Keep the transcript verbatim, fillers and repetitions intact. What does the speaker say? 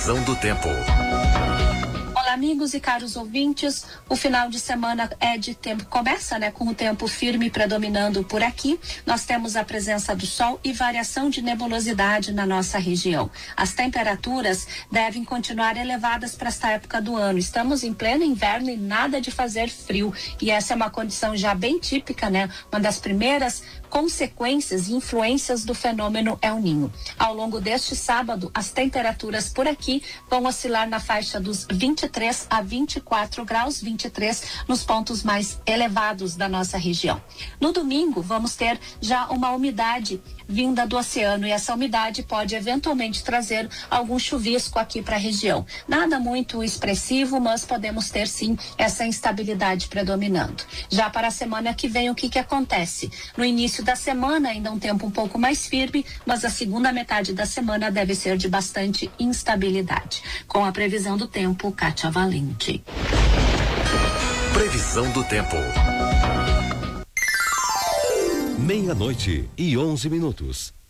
Previsão do tempo. Olá, amigos e caros ouvintes. O final de semana é de tempo, começa, né, com o tempo firme predominando por aqui. Nós temos a presença do sol e variação de nebulosidade na nossa região. As temperaturas devem continuar elevadas para esta época do ano. Estamos em pleno inverno e nada de fazer frio. E essa é uma condição já bem típica, né? Uma das primeiras consequências e influências do fenômeno El Ninho. Ao longo deste sábado, as temperaturas por aqui vão oscilar na faixa dos vinte e três a vinte e quatro graus, vinte e três nos pontos mais elevados da nossa região. No domingo, vamos ter já uma umidade vinda do oceano e essa umidade pode eventualmente trazer algum chuvisco aqui para a região. Nada muito expressivo, mas podemos ter sim essa instabilidade predominando. Já para a semana que vem, o que que acontece? No início da semana, ainda um tempo um pouco mais firme, mas a segunda metade da semana deve ser de bastante instabilidade. Com a previsão do tempo, Kátia Valente. Previsão do tempo. Meia-noite e onze minutos.